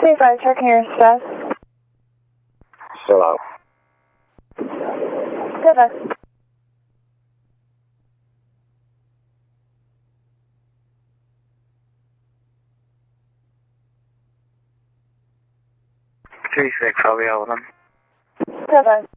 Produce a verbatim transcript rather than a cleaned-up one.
five, checking your status. Still out. Good. three six, I'll be out with them. Good.